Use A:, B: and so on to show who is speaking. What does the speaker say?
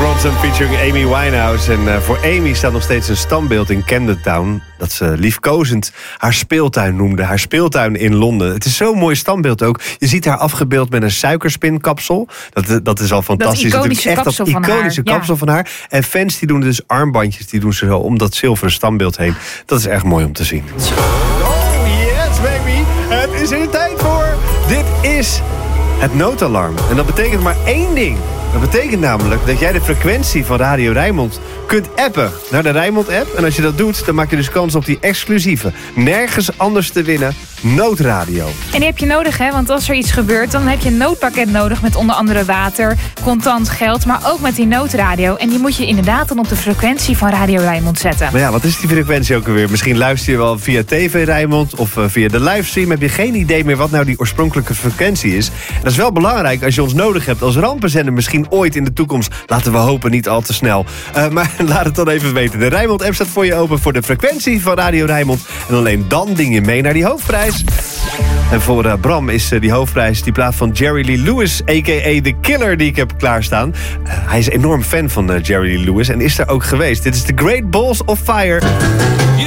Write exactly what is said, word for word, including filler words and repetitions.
A: Bronson featuring Amy Winehouse. En uh, voor Amy staat nog steeds een standbeeld in Camden Town dat ze liefkozend haar speeltuin noemde. Haar speeltuin in Londen. Het is zo'n mooi standbeeld ook. Je ziet haar afgebeeld met een suikerspinkapsel. Dat, dat is al fantastisch.
B: Dat iconische
A: echt
B: kapsel
A: dat
B: van
A: iconische
B: haar.
A: kapsel
B: Ja.
A: van haar. En fans die doen dus armbandjes. Die doen ze zo om dat zilveren standbeeld heen. Dat is echt mooi om te zien. Oh yes baby. Het is er tijd voor. Dit is het noodalarm. En dat betekent maar één ding. Dat betekent namelijk dat jij de frequentie van Radio Rijnmond kunt appen naar de Rijnmond-app. En als je dat doet, dan maak je dus kans op die exclusieve, nergens anders te winnen, noodradio.
B: En die heb je nodig, hè? Want als er iets gebeurt, dan heb je een noodpakket nodig met onder andere water, contant geld, maar ook met die noodradio. En die moet je inderdaad dan op de frequentie van Radio Rijnmond zetten.
A: Maar ja, wat is die frequentie ook alweer? Misschien luister je wel via T V Rijnmond of uh, via de livestream. Heb je geen idee meer wat nou die oorspronkelijke frequentie is? En dat is wel belangrijk als je ons nodig hebt als rampenzender. Misschien ooit in de toekomst. Laten we hopen, niet al te snel. Uh, maar laat het dan even weten. De Rijnmond-app staat voor je open voor de frequentie van Radio Rijnmond. En alleen dan ding je mee naar die hoofdprijs. En voor uh, Bram is uh, die hoofdprijs die plaat van Jerry Lee Lewis, a k a. The Killer, die ik heb klaarstaan. Uh, hij is enorm fan van uh, Jerry Lee Lewis en is er ook geweest. Dit is The Great Balls of Fire.